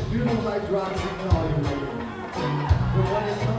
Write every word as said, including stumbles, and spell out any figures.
You know my drugs and all you. The one is